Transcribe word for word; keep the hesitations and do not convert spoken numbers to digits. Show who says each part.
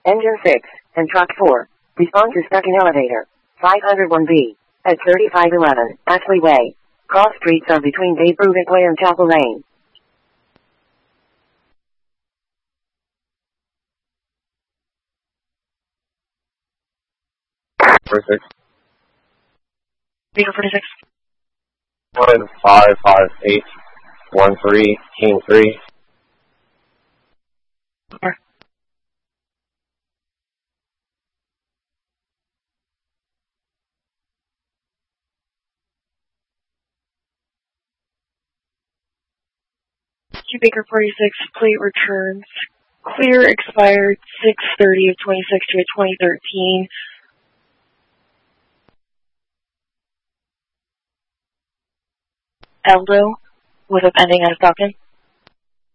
Speaker 1: Engine six, and Truck four. Respond to stuck in elevator. five oh one B. At thirty-five eleven, Ashley Way. Cross streets are between Babe Ruth Way and Chapel Lane.
Speaker 2: forty-six.
Speaker 3: Beagle forty-six.
Speaker 2: One five five eight one three King three.
Speaker 3: Four. Q Baker forty-six, plate returns. Clear expired six thirty of twenty-six to a twenty thirteen. Eldo with a pending out of Falcon.